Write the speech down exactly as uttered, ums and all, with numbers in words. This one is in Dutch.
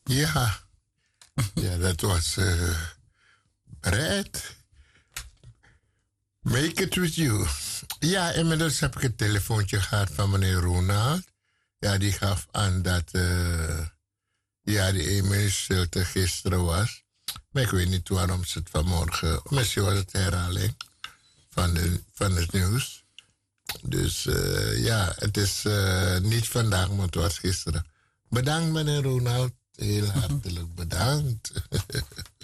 Ja, ja dat was uh, Brad. Make it with you. Ja, inmiddels heb ik een telefoontje gehad van meneer Ronald. Ja, die gaf aan dat uh, ja, die Emily Stilte gisteren was. Maar ik weet niet waarom ze het vanmorgen... Misschien was het herhaling van, de, van het nieuws. Dus uh, ja, het is uh, niet vandaag, maar het was gisteren. Bedankt meneer Ronald. Heel hartelijk bedankt.